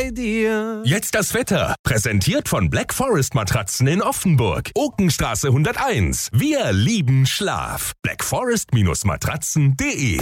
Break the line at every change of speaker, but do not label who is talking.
bei dir.
Jetzt das Wetter. Präsentiert von Black Forest Matratzen in Offenburg. Okenstraße 101. Wir lieben Schlaf. blackforest-matratzen.de